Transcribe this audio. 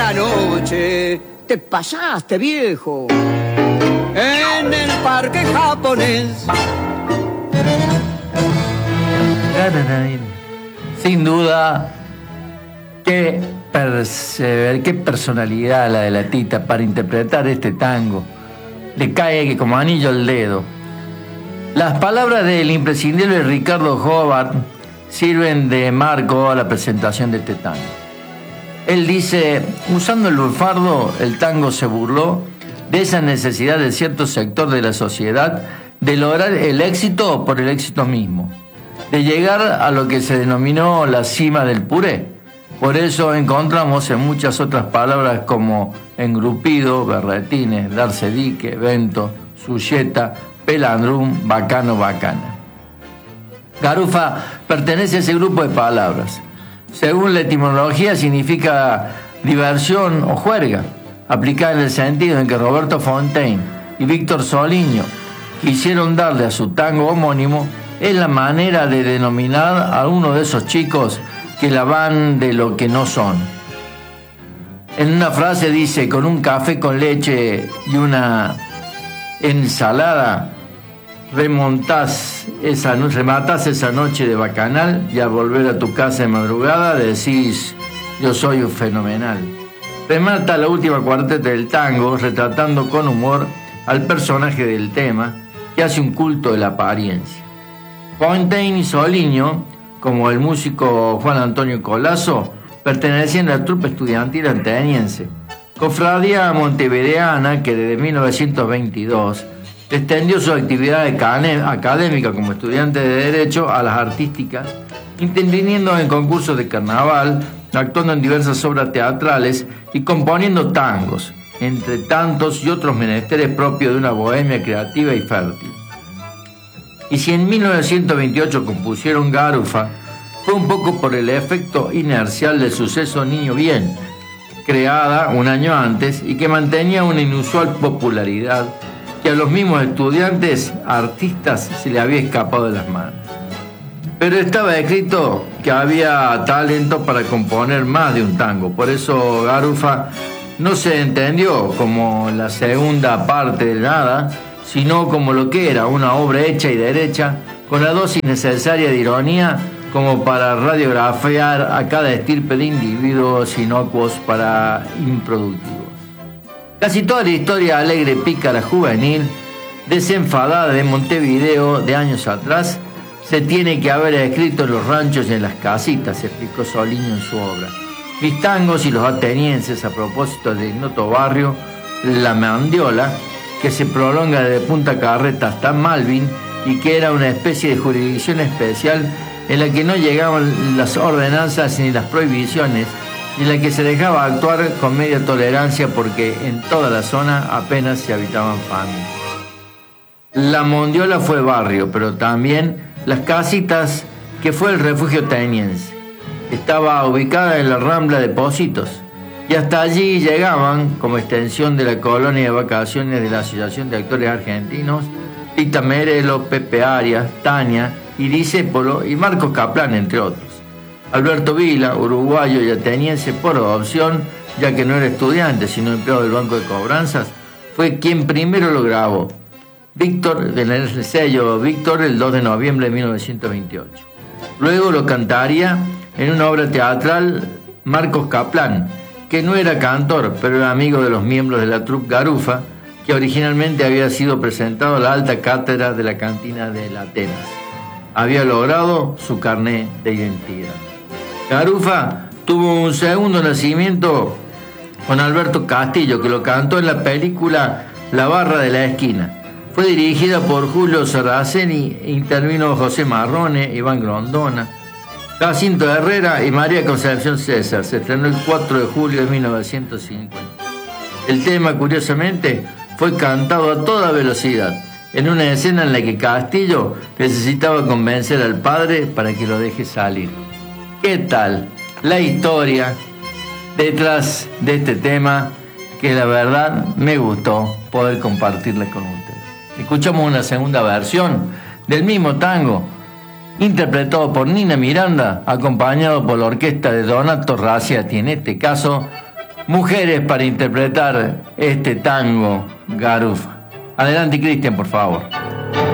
una noche te pasaste, viejo, en el parque japonés. Sin duda, qué personalidad la de la Tita para interpretar este tango. Le cae como anillo al dedo. Las palabras del imprescindible Ricardo Hobart sirven de marco a la presentación de este tango. Él dice: usando el lunfardo, el tango se burló de esa necesidad de cierto sector de la sociedad de lograr el éxito por el éxito mismo, de llegar a lo que se denominó la cima del puré. Por eso encontramos en muchas otras palabras como engrupido, berretines, darse dique, vento, suyeta, pelandrum, bacano, bacana. Garufa pertenece a ese grupo de palabras. Según la etimología, significa diversión o juerga, aplicada en el sentido en que Roberto Fontaine y Víctor Soliño quisieron darle a su tango homónimo. Es la manera de denominar a uno de esos chicos que la van de lo que no son. En una frase dice: con un café con leche y una ensalada rematás esa noche de bacanal, y al volver a tu casa de madrugada decís: yo soy un fenomenal. Remata la última cuarteta del tango retratando con humor al personaje del tema, que hace un culto de la apariencia. Fontaine y Soliño, como el músico Juan Antonio Colazo, pertenecían a la trupe estudiantil ateniense, cofradía montevideana que desde 1922 extendió su actividad académica como estudiante de Derecho a las artísticas, interviniendo en concursos de carnaval, actuando en diversas obras teatrales y componiendo tangos, entre tantos y otros menesteres propios de una bohemia creativa y fértil. Y si en 1928 compusieron Garufa, fue un poco por el efecto inercial del suceso Niño Bien, creada un año antes y que mantenía una inusual popularidad que a los mismos estudiantes artistas se le había escapado de las manos. Pero estaba escrito que había talento para componer más de un tango, por eso Garufa no se entendió como la segunda parte de nada, sino como lo que era una obra hecha y derecha, con la dosis necesaria de ironía como para radiografiar a cada estirpe de individuos inocuos para improductivos. Casi toda la historia alegre, pícara, juvenil, desenfadada de Montevideo de años atrás, se tiene que haber escrito en los ranchos y en las casitas, explicó Soliño en su obra. Mis tangos y los atenienses, a propósito del ignoto barrio La Mandiola, que se prolonga desde Punta Carreta hasta Malvin y que era una especie de jurisdicción especial en la que no llegaban las ordenanzas ni las prohibiciones, y en la que se dejaba actuar con media tolerancia porque en toda la zona apenas se habitaban familias. La Mondiola fue barrio, pero también las casitas, que fue el refugio ateniense. Estaba ubicada en la Rambla de Pocitos, y hasta allí llegaban, como extensión de la colonia de vacaciones de la Asociación de Actores Argentinos, Tita Merelo, Pepe Arias, Tania, Irisépolo y Marcos Kaplan, entre otros. Alberto Vila, uruguayo y ateniense por adopción, ya que no era estudiante, sino empleado del Banco de Cobranzas, fue quien primero lo grabó. Víctor, del sello Víctor, el 2 de noviembre de 1928. Luego lo cantaría en una obra teatral Marcos Kaplan, que no era cantor, pero era amigo de los miembros de la troupe Garufa, que originalmente había sido presentado a la alta cátedra de la cantina de la Atenas. Había logrado su carné de identidad. Garufa tuvo un segundo nacimiento con Alberto Castillo, que lo cantó en la película La Barra de la Esquina. Fue dirigida por Julio Saraceni, intervino José Marrone, Iván Grondona, Jacinto Herrera y María Concepción César. Se estrenó el 4 de julio de 1950. El tema, curiosamente, fue cantado a toda velocidad, en una escena en la que Castillo necesitaba convencer al padre para que lo deje salir. ¿Qué tal la historia detrás de este tema, que la verdad me gustó poder compartirla con ustedes? Escuchamos una segunda versión del mismo tango, interpretado por Nina Miranda, acompañado por la orquesta de Donato Raciati, en este caso mujeres para interpretar este tango garufa. Adelante, Cristian, por favor.